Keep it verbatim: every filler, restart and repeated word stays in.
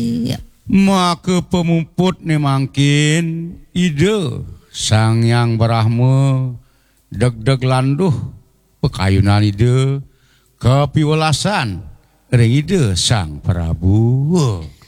Maka pemumput ne mangkin ide Sang Yang Brahma deg-deg landuh pekayunan ide kepiwelasan ring ide Sang Prabu.